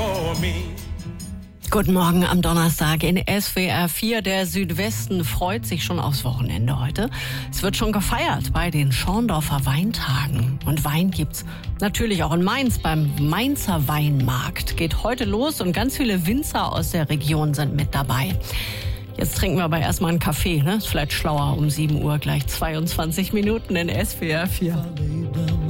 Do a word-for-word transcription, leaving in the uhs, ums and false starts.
for me. Guten Morgen am Donnerstag in S W R vier. Der Südwesten freut sich schon aufs Wochenende heute. Es wird schon gefeiert bei den Schorndorfer Weintagen. Und Wein gibt's natürlich auch in Mainz beim Mainzer Weinmarkt. Geht heute los und ganz viele Winzer aus der Region sind mit dabei. Jetzt trinken wir aber erstmal einen Kaffee, ne? Ist vielleicht schlauer um sieben Uhr, gleich zweiundzwanzig Minuten in S W R vier.